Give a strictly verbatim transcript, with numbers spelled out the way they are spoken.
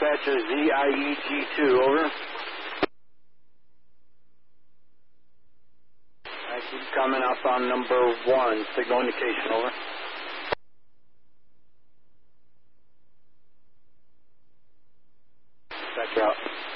dispatcher Z I E G two, over. I keep coming up on number one, signal indication, over. Dispatcher out.